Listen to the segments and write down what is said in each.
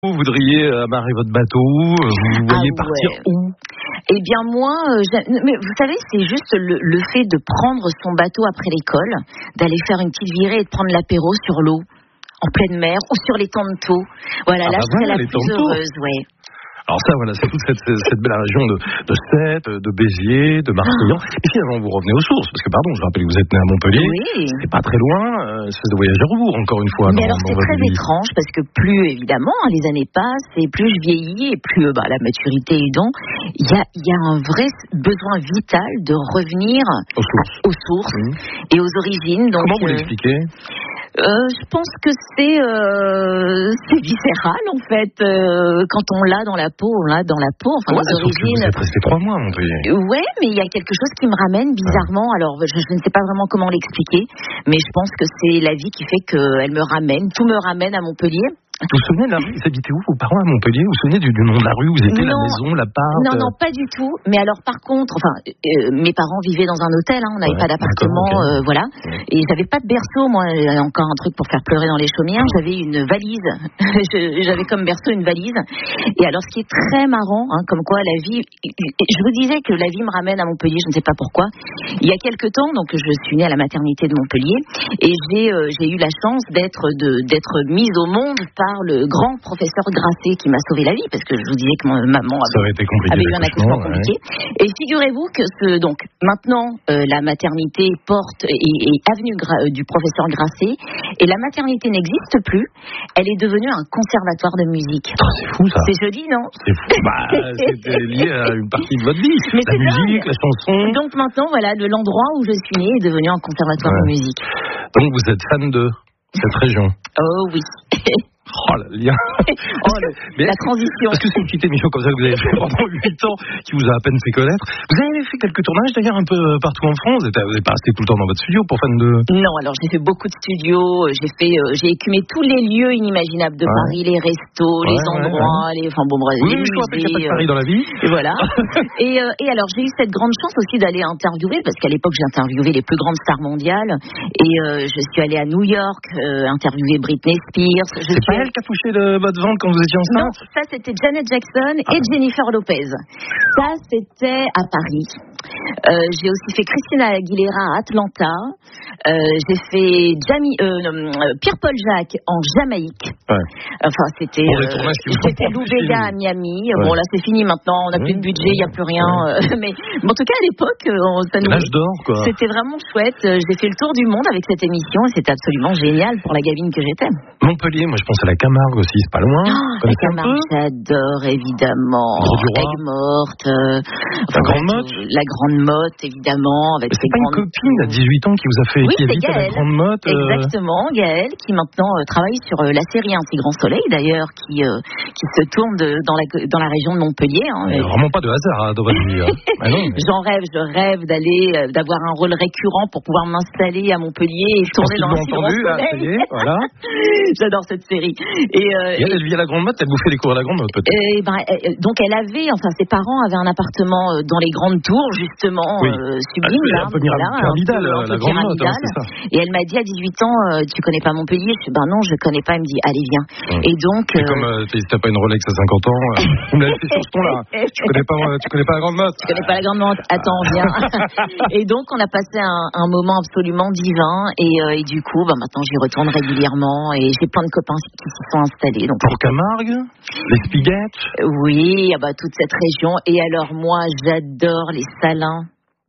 Vous voudriez amarrer votre bateau, vous voyez partir où? Eh bien moi, mais vous savez, c'est juste le fait de prendre son bateau après l'école, d'aller faire une petite virée et de prendre l'apéro sur l'eau, en pleine mer ou sur les Tantos. Voilà, là je serais la plus heureuse, ouais. Alors ça, voilà, c'est toute cette belle région de Sète, de Béziers, de Marseillan. Et finalement, vous revenez aux sources, parce que pardon, je rappelle que vous êtes né à Montpellier. Oui. C'est pas très loin, c'est de voyager à rebours, encore une fois. Mais alors c'est très étrange, parce que plus évidemment les années passent, et plus je vieillis, et plus la maturité est donc, il y a un vrai besoin vital de revenir aux sources et aux origines. Donc, comment vous l'expliquez? Je pense que c'est viscéral en fait. Quand on l'a dans la peau, on l'a dans la peau. Enfin, les origines. Vous êtes resté 3 mois à Montpellier. Ouais, mais il y a quelque chose qui me ramène bizarrement. Alors, je ne sais pas vraiment comment l'expliquer, mais je pense que c'est la vie qui fait qu'elle me ramène. Tout me ramène à Montpellier. Vous vous souvenez de la rue? Vous habitez où vos parents à Montpellier? Vous vous souvenez du nom de la rue où vous étiez, la maison, l'appart? Non, pas du tout. Mais alors, par contre, mes parents vivaient dans un hôtel. On n'avait pas d'appartement, voilà. Et j'avais pas de berceau, moi. Encore un truc pour faire pleurer dans les chaumières. J'avais une valise. J'avais comme berceau une valise. Et alors, ce qui est très marrant, comme quoi la vie. Je vous disais que la vie me ramène à Montpellier. Je ne sais pas pourquoi. Il y a quelque temps, donc je suis née à la maternité de Montpellier, et j'ai eu la chance d'être mise au monde par le grand professeur Grasset qui m'a sauvé la vie, parce que je vous disais que ma maman avait eu un accouchement compliqué. Et figurez-vous que donc maintenant la maternité porte et avenue du professeur Grasset, et la maternité n'existe plus. Elle est devenue un conservatoire de musique. C'est fou ça. C'est joli, non? C'est fou. C'était lié à une partie de votre vie. Mais la musique, la chanson. Donc maintenant, voilà, l'endroit où je suis née est devenu un conservatoire de musique. Donc vous êtes fan de cette région? Oh oui. Oh, le lien. La transition. Parce que c'est une petite émission comme ça que vous avez fait pendant 8 ans, qui vous a à peine fait connaître. Vous avez fait quelques tournages d'ailleurs un peu partout en France. Vous n'êtes pas resté tout le temps dans votre studio pour fan de... Non, alors j'ai fait beaucoup de studios. J'ai écumé tous les lieux inimaginables de Paris, les restos, les endroits, enfin bon bref. Oui, je rappelle qu'il n'y a pas de Paris dans la vie. Et voilà. et alors j'ai eu cette grande chance aussi d'aller interviewer, parce qu'à l'époque j'ai interviewé les plus grandes stars mondiales. Et je suis allée à New York interviewer Britney Spears. C'est pas elle qui a touché votre ventre quand vous étiez enceinte? Non, ça c'était Janet Jackson et Jennifer Lopez. Ça c'était à Paris. J'ai aussi fait Christina Aguilera à Atlanta. J'ai fait Pierre-Paul Jacques en Jamaïque. Enfin c'était. J'ai fait Lou Bega à Miami. Bon là c'est fini maintenant, on n'a plus de budget, il n'y a plus rien. Mais en tout cas à l'époque, l'âge d'or quoi. C'était vraiment chouette. J'ai fait le tour du monde avec cette émission et c'était absolument génial pour la gamine que j'étais. Montpellier, moi je pense à la Camargue aussi, c'est pas loin. La Camargue, j'adore évidemment. Aigues-Mortes. La Grande Motte. La Grande Motte, évidemment. Avec c'est pas une copine à 18 ans qui vous a fait qui habite à la Grande Motte. Exactement, Gaëlle, qui maintenant travaille sur la série Un si grand soleil d'ailleurs, qui se tourne dans la région de Montpellier. Vraiment pas de hasard dans votre vie. Je rêve d'avoir un rôle récurrent pour pouvoir m'installer à Montpellier et tourner dans Un si grand soleil. Voilà. J'adore cette série. Et elle vit à la Grande Motte, elle bouffait les cours à la Grande Motte peut-être. Donc ses parents avaient un appartement dans les grandes tours justement sublimes là, un peu pyramidal, la Grande Motte, c'est ça. Et elle m'a dit à 18 ans, tu connais pas Montpellier? Je dis non, je connais pas. Elle me dit allez viens. Et donc comme t'as pas une Rolex à 50 ans, vous me l'avez fait sur ce ton-là. Tu connais pas la Grande Motte? Tu connais pas la Grande Motte? Attends, viens. Et donc on a passé un moment absolument divin et du coup maintenant j'y retourne régulièrement et j'ai plein de copains qui s'y sont installés. Donc pour Camargue, les Spiguettes. Oui, toute cette région. Et alors moi j'adore les salins.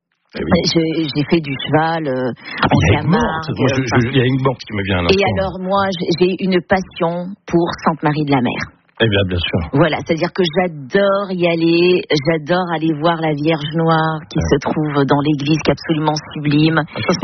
J'ai fait du cheval en Camargue. Il y a une morte qui me vient là. Et alors moi j'ai une passion pour Sainte-Marie-de-la-Mer. Eh bien sûr. Voilà, c'est-à-dire que j'adore y aller, j'adore aller voir la Vierge Noire qui se trouve dans l'église, qui est absolument sublime.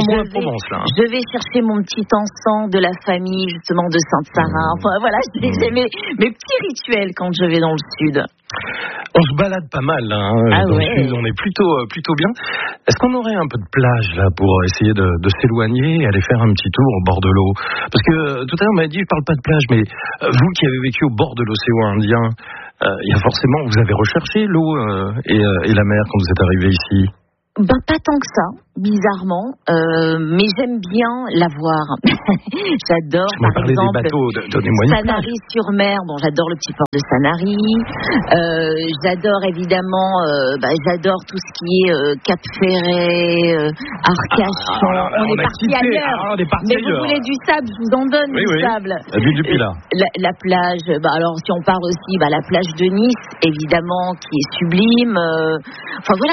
Je vais chercher mon petit encens de la famille, justement, de Sainte-Sarah. Enfin, voilà, j'ai mes petits rituels quand je vais dans le sud. On se balade pas mal, dans le sud, on est plutôt bien. Est-ce qu'on aurait un peu de plage, là, pour essayer de s'éloigner et aller faire un petit tour au bord de l'eau? Parce que tout à l'heure, on m'a dit, je parle pas de plage, mais vous qui avez vécu au bord de l'océan Indien, il y a forcément, vous avez recherché l'eau et la mer quand vous êtes arrivé ici? Pas tant que ça, bizarrement, mais j'aime bien la voir. J'adore, par exemple, Sanary-sur-Mer. Bon, j'adore le petit port de Sanary. J'adore évidemment, j'adore tout ce qui est Cap Ferret, Arcachon. On est parti ailleurs. Mais vous voulez du sable, je vous en donne du sable. La plage. Alors, si on parle aussi, la plage de Nice, évidemment, qui est sublime. Enfin voilà,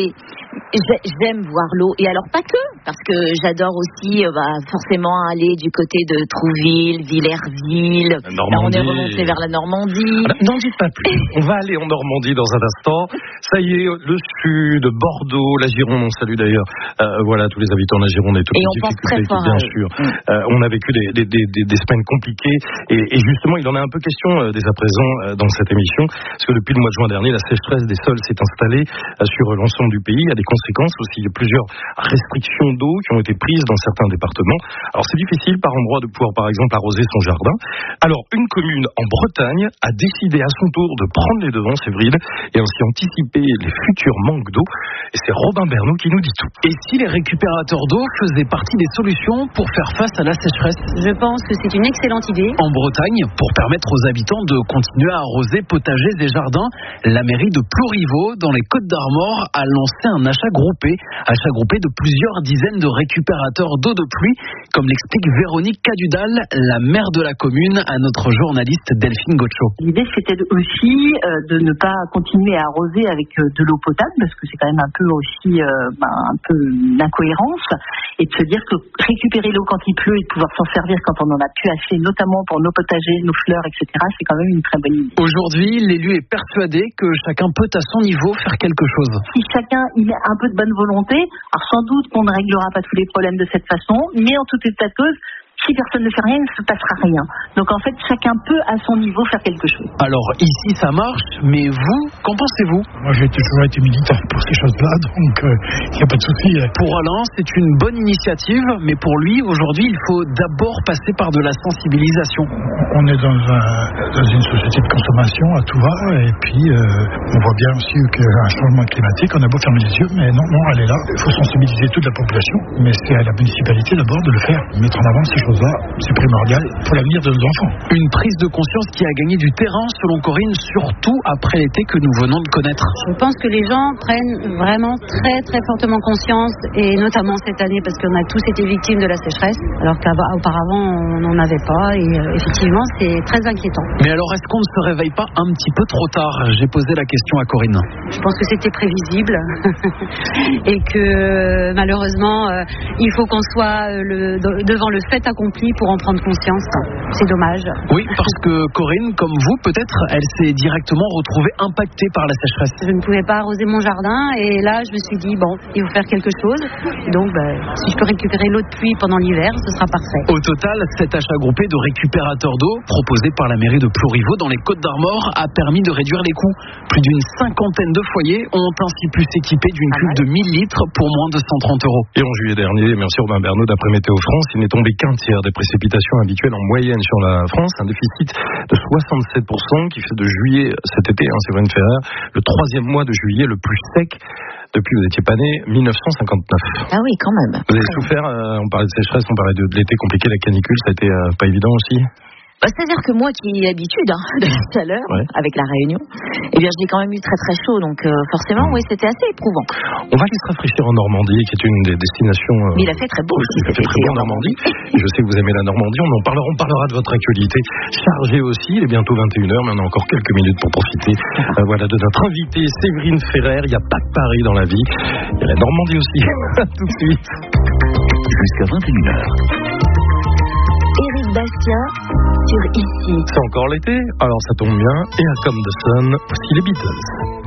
j'aime voir l'eau. Et alors pas que, parce que j'adore aussi forcément aller du côté de Trouville, Villers-Ville. Là, on est remonté vers la Normandie. N'en dites pas plus. On va aller en Normandie dans un instant. Ça y est, le sud, Bordeaux, la Gironde, on salue d'ailleurs tous les habitants de la Gironde et toutes les difficultés, bien sûr. On a vécu des semaines compliquées et justement il en est un peu question dès à présent dans cette émission, parce que depuis le mois de juin dernier, la sécheresse des sols s'est installée sur l'ensemble du pays. Il y a des conséquences aussi, il y a plusieurs restrictions d'eau qui ont été prises dans certains départements. Alors c'est difficile par endroit de pouvoir par exemple arroser son jardin. Alors une commune en Bretagne a décidé à son tour de prendre les devants, Séverine, et ainsi anticiper les futurs manques d'eau. Et c'est Robin Bernot qui nous dit tout. Et si les récupérateurs d'eau faisaient partie des solutions pour faire face à la sécheresse? Je pense que c'est une excellente idée. En Bretagne, pour permettre aux habitants de continuer à arroser potagers et jardins, la mairie de Plouriveau, dans les Côtes-d'Armor, a lancé un achat groupé de plusieurs dizaines de récupérateurs d'eau de pluie, comme l'explique Véronique Cadudal, la maire de la commune, à notre journaliste Delphine Gaucho. L'idée, c'était aussi de ne pas continuer à arroser avec de l'eau potable, parce que c'est quand même un peu aussi un peu d'incohérence, et de se dire que récupérer l'eau quand il pleut et de pouvoir s'en servir quand on en a plus assez, notamment pour nos potagers, nos fleurs, etc., c'est quand même une très bonne idée. Aujourd'hui, l'élu est persuadé que chacun peut à son niveau faire quelque chose. Si chacun il a un peu de bonne volonté, alors sans doute qu'on ne réglera pas tous les problèmes de cette façon, mais en tout état de cause, si personne ne fait rien, il ne se passera rien. Donc en fait, chacun peut à son niveau faire quelque chose. Alors ici ça marche, mais vous, qu'en pensez-vous? Moi j'ai toujours été militant pour ces choses-là, donc il n'y a pas de souci. Pour Alain, c'est une bonne initiative, mais pour lui, aujourd'hui, il faut d'abord passer par de la sensibilisation. On est dans une société de consommation à tout va, et puis on voit bien aussi qu'un changement climatique, on a beau fermer les yeux, mais non, elle est là. Il faut sensibiliser toute la population, mais c'est à la municipalité d'abord de le faire, mettre en avant ces choses-là. C'est primordial pour l'avenir de nos enfants. Une prise de conscience qui a gagné du terrain, selon Corinne, surtout après l'été que nous venons de connaître. Je pense que les gens prennent vraiment très très fortement conscience, et notamment cette année, parce qu'on a tous été victimes de la sécheresse, alors qu'auparavant on n'en avait pas, et effectivement c'est très inquiétant. Mais alors est-ce qu'on ne se réveille pas un petit peu trop tard? J'ai posé la question à Corinne. Je pense que c'était prévisible et que malheureusement il faut qu'on soit devant le fait accompli pour en prendre conscience. C'est dommage. Oui, parce que Corinne, comme vous, peut-être, elle s'est directement retrouvée impactée par la sécheresse. Je ne pouvais pas arroser mon jardin, et là, je me suis dit, il faut faire quelque chose. Donc, si je peux récupérer l'eau de pluie pendant l'hiver, ce sera parfait. Au total, cet achat groupé de récupérateurs d'eau, proposé par la mairie de Plouriveau dans les Côtes-d'Armor, a permis de réduire les coûts. Plus d'une cinquantaine de foyers ont ainsi pu s'équiper d'une cuve de 1000 litres pour moins de 130 €. Et en juillet dernier, merci Robin Bernot, d'après Météo France, il n'est tombé qu'un tiers des précipitations habituelles en moyenne sur la France, un déficit de 67% qui fait de juillet cet été, Séverine Ferrer, le 3e mois de juillet le plus sec depuis, vous n'étiez pas né, 1959. Ah oui, quand même. Vous avez souffert, on parlait de sécheresse, on parlait de l'été compliqué, la canicule, ça a été pas évident aussi? C'est-à-dire que moi qui ai l'habitude de la chaleur, avec la Réunion, j'ai quand même eu très très chaud, donc forcément, c'était assez éprouvant. On va aller se rafraîchir en Normandie, qui est une des destinations... Mais il a fait très beau. Il a fait très beau en Normandie. Je sais que vous aimez la Normandie, on parlera de votre actualité chargée aussi. Il est bientôt 21h, mais on a encore quelques minutes pour profiter de notre invitée Séverine Ferrer. Il n'y a pas que Paris dans la vie, il y a la Normandie aussi. Tout de suite. Jusqu'à 21h. Éric Bastien sur Ici. C'est encore l'été, alors ça tombe bien. Et à Comme the Sun, voici les Beatles.